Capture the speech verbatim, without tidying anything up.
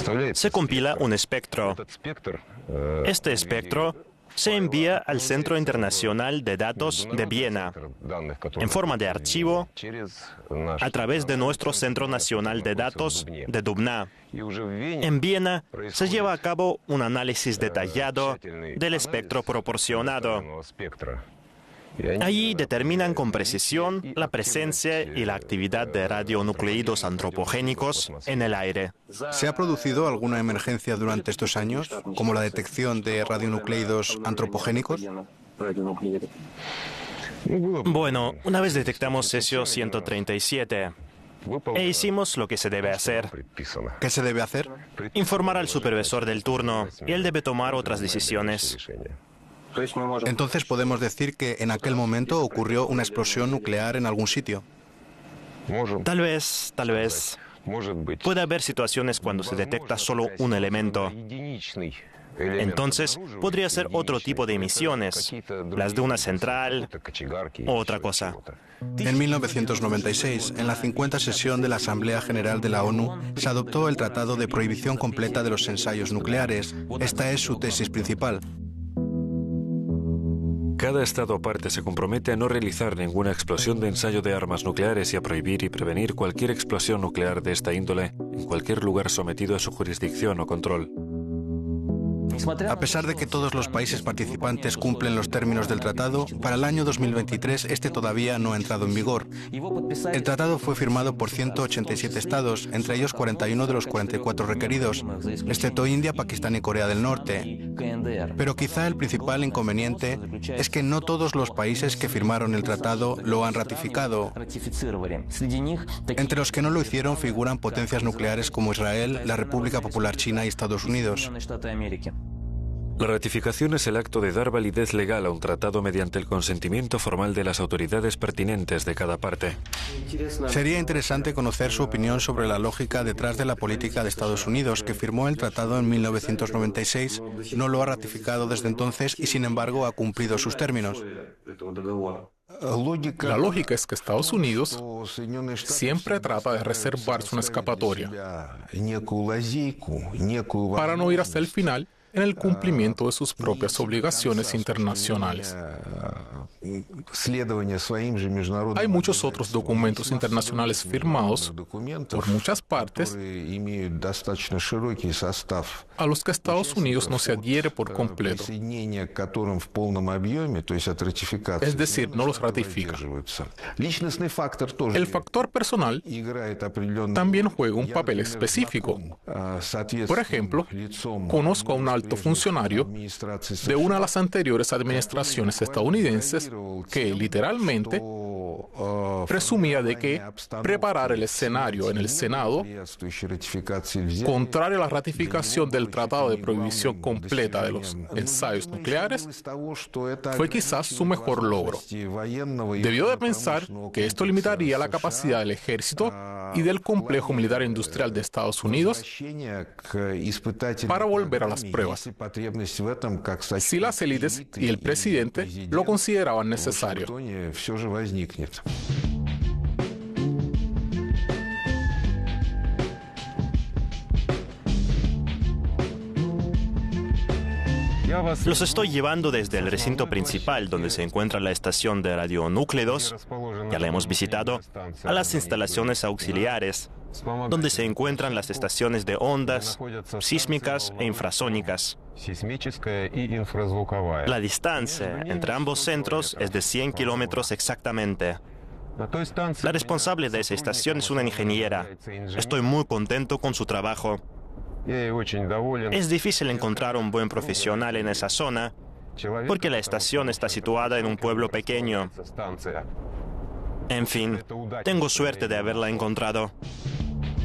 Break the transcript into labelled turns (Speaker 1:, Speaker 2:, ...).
Speaker 1: Se compila un espectro. Este espectro se envía al Centro Internacional de Datos de Viena en forma de archivo a través de nuestro Centro Nacional de Datos de Dubna. En Viena se lleva a cabo un análisis detallado del espectro proporcionado. Allí determinan con precisión la presencia y la actividad de radionucleidos antropogénicos en el aire.
Speaker 2: ¿Se ha producido alguna emergencia durante estos años, como la detección de radionucleidos antropogénicos?
Speaker 1: Bueno, una vez detectamos cesio ciento treinta y siete e hicimos lo que se debe hacer.
Speaker 2: ¿Qué se debe hacer?
Speaker 1: Informar al supervisor del turno y él debe tomar otras decisiones.
Speaker 2: Entonces podemos decir que en aquel momento ocurrió una explosión nuclear en algún sitio.
Speaker 1: Tal vez, tal vez. Puede haber situaciones cuando se detecta solo un elemento. Entonces, podría ser otro tipo de emisiones, las de una central o otra cosa.
Speaker 2: En mil novecientos noventa y seis, en la cincuenta sesión de la Asamblea General de la ONU, se adoptó el Tratado de Prohibición Completa de los Ensayos Nucleares. Esta es su tesis principal.
Speaker 3: Cada Estado parte se compromete a no realizar ninguna explosión de ensayo de armas nucleares y a prohibir y prevenir cualquier explosión nuclear de esta índole en cualquier lugar sometido a su jurisdicción o control.
Speaker 2: A pesar de que todos los países participantes cumplen los términos del tratado, para el año dos mil veintitrés este todavía no ha entrado en vigor. El tratado fue firmado por ciento ochenta y siete estados, entre ellos cuarenta y uno de los cuarenta y cuatro requeridos, excepto India, Pakistán y Corea del Norte. Pero quizá el principal inconveniente es que no todos los países que firmaron el tratado lo han ratificado. Entre los que no lo hicieron figuran potencias nucleares como Israel, la República Popular China y Estados Unidos.
Speaker 3: La ratificación es el acto de dar validez legal a un tratado mediante el consentimiento formal de las autoridades pertinentes de cada parte.
Speaker 2: Sería interesante conocer su opinión sobre la lógica detrás de la política de Estados Unidos, que firmó el tratado en mil novecientos noventa y seis, no lo ha ratificado desde entonces y, sin embargo, ha cumplido sus términos.
Speaker 4: La lógica es que Estados Unidos siempre trata de reservarse una escapatoria para no ir hasta el final en el cumplimiento de sus propias obligaciones internacionales. Hay muchos otros documentos internacionales firmados por muchas partes a los que Estados Unidos no se adhiere por completo. Es decir, no los ratifica. El factor personal también juega un papel específico. Por ejemplo, conozco a un alto funcionario de una de las anteriores administraciones estadounidenses que literalmente presumía de que preparar el escenario en el Senado contrario a la ratificación del Tratado de Prohibición Completa de los Ensayos Nucleares fue quizás su mejor logro. Debió de pensar que esto limitaría la capacidad del ejército y del complejo militar industrial de Estados Unidos para volver a las pruebas, si las élites y el presidente lo consideraban necesario.
Speaker 1: Los estoy llevando desde el recinto principal, donde se encuentra la estación de radionúcledos, ya la hemos visitado, a las instalaciones auxiliares, donde se encuentran las estaciones de ondas sísmicas e infrasónicas. La distancia entre ambos centros es de cien kilómetros exactamente. La responsable de esa estación es una ingeniera. Estoy muy contento con su trabajo. Es difícil encontrar un buen profesional en esa zona porque la estación está situada en un pueblo pequeño. En fin, tengo suerte de haberla encontrado.